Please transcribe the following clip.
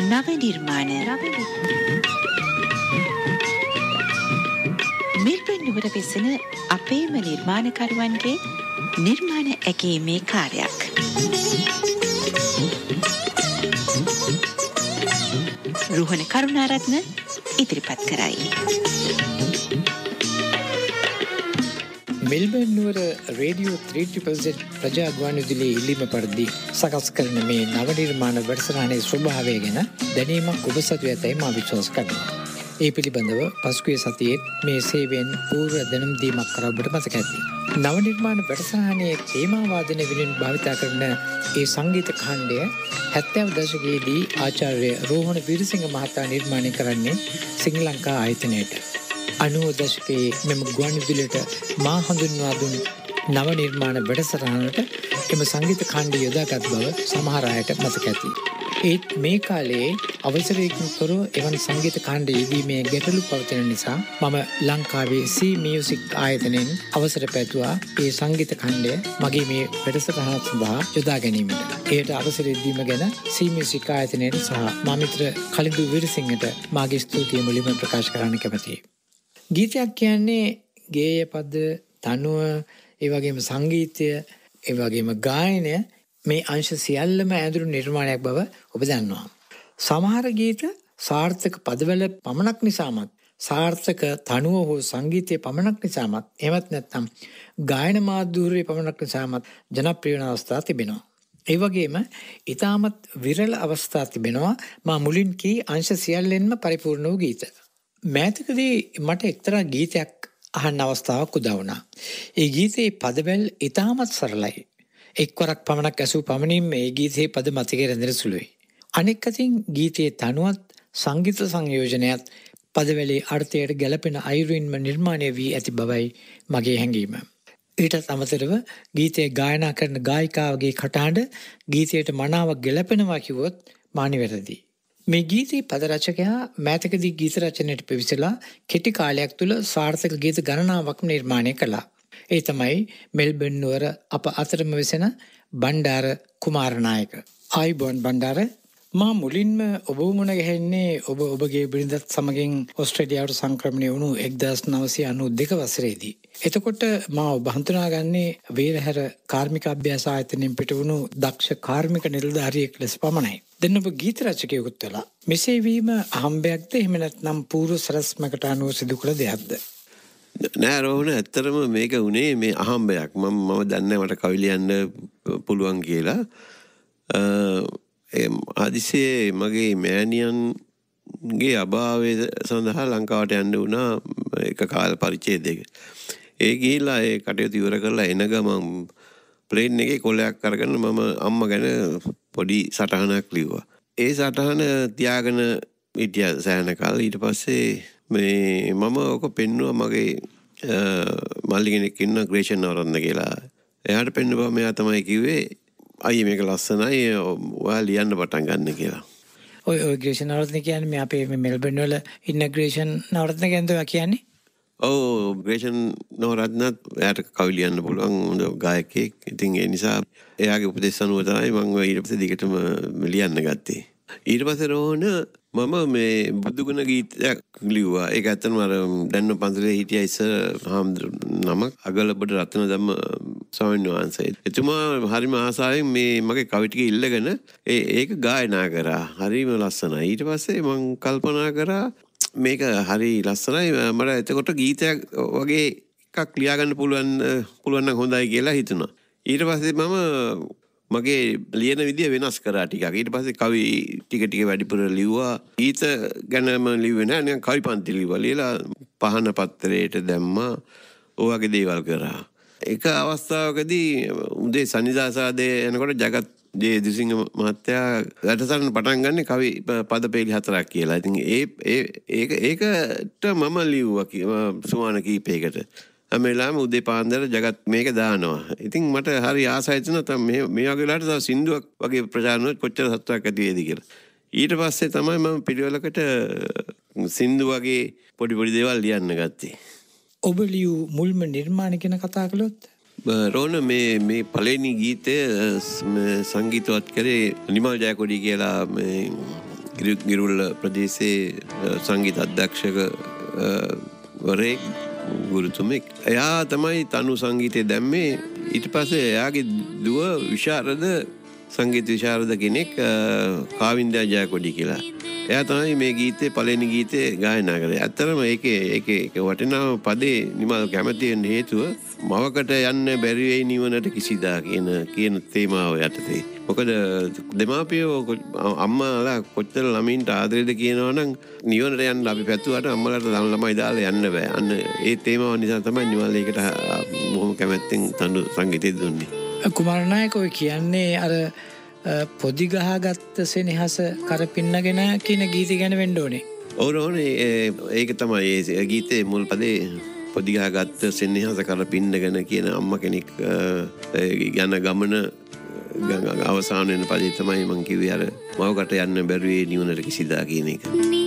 නව නිර්මාණ මෙල්බන් නුවර වෙසෙන අපේම නිර්මාණකරුවන්ගේ නිර්මාණ ඇගීමේ කාර්යයක්. රුහණ කරුණාරත්න ඉදිරිපත් කරයි. මෙල්බන් නුවර රේඩියෝ 3ZZZ ප්‍රජා ගුවන්විදුලියේ ඉල්ලීම පරිදි සකස් කරන මේ නව නිර්මාණ වැඩසටහනේ ස්වභාවය ගැන දැනීමක් ඔබ සතු ඇතැයි මා විශ්වාස කරනවා. ඒ පිළිබඳව පසුගිය සතියේ මේ සේවයෙන් පූර්ව දැනුම් දීමක් කර ඔබට මතක ඇති. නව නිර්මාණ වැඩසටහනේ තේමා වාදන වෙනුවෙන් භාවිත කරන ඒ සංගීත ඛණ්ඩය 70 දශකයේදී ආචාර්ය රෝහණ වීරසිංහ මහතා නිර්මාණය කරන්නේ සිංහ ලංකා ආයතනයට. 90 දශකයේ මෙම ගුවන්විදුලියට මා හඳුන්වා දුන් නව නිර්මාණ වැඩසටහනට එම සංගීත ඛණ්ඩය යොදාගත් බව සමහර අයට මතක ඇති. ඒත් මේ කාලයේ අවසරයකින් තොරව එවන් සංගීත ඛණ්ඩ යෙදීමේ ගැටලු පවතින නිසා මම ලංකාවේ C Music ආයතනයෙන් අවසර පැතුවා ඒ සංගීත ඛණ්ඩය මගේ මේ වැඩසටහන සඳහා යොදා ගැනීමට. එයට අවසර දීම ගැන C Music ආයතනයට සහ මා මිත්‍ර කලිඳු වීරසිංහට මාගේ ස්තුතිය මුලින්ම ප්‍රකාශ කරන්න කැමැතියි. ගීතයක් කියන්නේ ගේය පද, තනුව, ඒ වගේම සංගීතය, ඒ වගේම ගායනය මේ අංශ සියල්ලම ඇඳුණු නිර්මාණයක් බව ඔබ දන්නවා. සමහර ගීත සාර්ථක පදවල පමණක් නිසාමත්, සාර්ථක තනුව හෝ සංගීතයේ පමණක් නිසාමත්, එහෙමත් නැත්නම් ගායන මාධුර්යයේ පමණක් නිසාමත් ජනප්‍රිය වන අවස්ථා තිබෙනවා. ඒ වගේම ඊටමත් විරල අවස්ථා තිබෙනවා මා මුලින් කී අංශ සියල්ලෙන්ම පරිපූර්ණ වූ ගීත. මෑතකදී මට එක්තරා ගීතයක් අහන්න අවස්ථාවක් උදා වුණා. ඒ ගීතයේ පදවල ඊටමත් සරලයි. එක්වරක් පමණක් ඇසූ පමණින් මේ ගීතයේ පද මතකයේ රැඳෙන සුළුයි. අනෙක් අතින් ගීතයේ තනුවත් සංගීත සංයෝජනයත් පදවලේ අර්ථයට ගැලපෙන අයුරින්ම නිර්මාණය වී ඇති බවයි මගේ හැඟීම. ඊටත් අමතරව ගීතයේ ගායනා කරන ගායිකාවගේ කටහඬ ගීතයට මනාව ගැලපෙනවා කිව්වොත් මා නිවැරදි. මේ ගීතයේ පද රචකයා මෑතකදී ගීත රචනයට පිවිසලා කෙටි කාලයක් තුළ සාර්ථක ගීත ගණනාවක් නිර්මාණය කළා. ඒ තමයි මෙල්බන් නුවර අප අතරම වෙසෙන බණ්ඩාර කුමාරනායක. ආයුබෝවන් බණ්ඩාර. මා මුලින්ම ඔබ මුණ ගැහෙන්නේ ඔබගේ බිරිඳත් සමගින් ඕස්ට්‍රේලියාවට සංක්‍රමණය වුණු 1992 වසරේදී. එතකොට මා ඔබ හඳුනාගන්නේ වේරහැර කාර්මික අභ්‍යාස ආයතනයෙන් පිට වුණු දක්ෂ කාර්මික නිලධාරියෙක් ලෙස පමණයි. දැන් ඔබ ගීත රචකයෙකුත් වෙලා. මෙසේ වීම අහම්බයක්ද එහෙම නැත්නම් පූර්ව සරස්මකට අනුව සිදු කළ දෙයක්ද? නෑ රෝහණ, ඇත්තටම මේක උනේ මේ අහම්බයක්. මම දන්නේ මට කවි ලියන්න පුළුවන් කියලා. ආදිසේ මගේ මෑණියන්ගේ අභාවය සඳහා ලංකාවට යන්න වුණා එක කාල පරිච්ඡේදයක. ඒ ගිහිල්ලා ඒ කටයුතු ඉවර කරලා එන ගමන් ප්ලේන් එකේ කොලයක් අරගෙන මම අම්මා ගැන පොඩි සටහනක් ලිව්වා. ඒ සටහන තියාගෙන හිටියා සෑහෙන කාලෙ. ඊට පස්සේ මේ මම ඔක පෙන්නුවා මගේ මල්ලි කෙනෙක් ඉන්න ග්‍රේෂන් නවරත්න කියලා. එයාට පෙන්නුවා. මෙයා තමයි කිව්වේ අයියේ මේක ලස්සනයි ඔයා ලියන්න පටන් ගන්න කියලා. ඔය ග්‍රේෂන් නවරත්න කියන්නේ මේ අපේ මෙල්බන් වල ඉන්න ග්‍රේෂන් නවරත්න ගැනද කියන්නේ? ඔව්, ග්‍රේෂන් නවරත්නත් එයාට කවි ලියන්න පුළුවන් හොඳ ගායකයෙක්. ඉතින් ඒ නිසා එයාගේ උපදෙස් අනුව තමයි මම ඊට පස්සේ දිගටම ලියන්න ගත්තේ. ඊට පස්සේ රෝහණ මම මේ බුදුගුණ ගීතයක් ලිව්වා. ඒක ඇත්තටම අර දැන්න පන්සලේ හිටිය ඉස්සර නමක් අගලබඩ රත්න ධම්ම ස්වාමීන් වහන්සේ. එතුමා හරිම ආසාවෙන් මේ මගේ කවි ටික ඉල්ලගෙන ඒක ගායනා කරා. හරිම ලස්සනයි. ඊට පස්සේ මම කල්පනා කරා මේක හරි ලස්සනයි. මට එතකොට ගීතයක් වගේ එකක් ලියාගන්න පුළුවන් නම් හොඳයි කියලා හිතුණා. ඊට පස්සේ මම මගේ ලියන විදිය වෙනස් කරා ටිකක්. ඊට පස්සේ කවි ටික වැඩිපුර ලිව්වා. ගීත ගැනම ලිව්වේ නෑ. නිකන් කවි පන්ති ලිව්වා. ලියලා පහන පත්‍රයට දැම්මා. ඔය වගේ දේවල් කරා. එක අවස්ථාවකදී උදේ සන්නිදාසාදේ යනකොට ජගත් දිසිංහ මහත්තයා වැඩසටහන පටන් ගන්න කවි පද පෙළි 4ක් කියලා. ඉතින් ඒකට මම ලිව්වා සුමාන කීපයකට. හැම වෙලාවෙම උදේ පාන්දර ජගත් මේක දානවා. ඉතින් මට හරි ආසයි තුනා මේ වගේ වෙලාවට තව සින්දුවක් වගේ ප්‍රචාරණය කොච්චර සතුටක් ඇති වේද කියලා. ඊට පස්සේ තමයි මම පිළිවෙලකට සින්දු වගේ පොඩි දේවල් ලියන්න ගත්තේ. ඔබ ලියු මුල්ම නිර්මාණ ගැන කතා කළොත් රෝණ මේ පළවෙනි ගීතය සංගීතවත් කරේ නිමල් ජයකොඩි කියලා ගිරුල්ල ප්‍රදේශයේ සංගීත අධ්‍යක්ෂක වරේ ගුරුතුමෙක්. එයා තමයි තනු සංගීතය දැම්මේ. ඊට පස්සේ එයාගේ දුව විශාරද සංගීත විශාරද කෙනෙක් කාවින්දා ජයකොඩි කියලා. එයා තමයි මේ ගීතේ පළවෙනි ගීතේ ගායනා කළේ. ඇත්තටම ඒකේ වටිනා පදේ නිමල් කැමති වෙන්න හේතුව මවකට යන්න බැරි වෙයි නිවනට කිසිදා කියන තේමාව යටතේ. මොකද දෙමාපියෝ අම්මාලා කොච්චර ළමින්ට ආදරේද කියනවනම් නිවනට යන්න අපි පැතුවට අම්මලාට ළමයි දාලා යන්න බෑ. අන්න ඒ තේමාව නිසා තමයි නිමල් ඒකට බොහොම කැමැත්තෙන් තනු සංගීතය දුන්නේ. කුමාරනායක ඔය කියන්නේ අර පොදි ගහගත්ත සෙනෙහස කරපින්නගෙන කියන ගීතය ගැන වෙන්න ඕනේ. ඕනේ ඒක තමයි ඒ ගීතේ මුල් පදේ පොදි ගහගත්ත සෙනෙහස කරපින්නගෙන කියන අම්මා කෙනෙක් යන ගමන අවසාන වෙන පදේ තමයි මං කිව්වේ අර මවකට යන්න බැරි නිවනට කිසිදා කියන එක.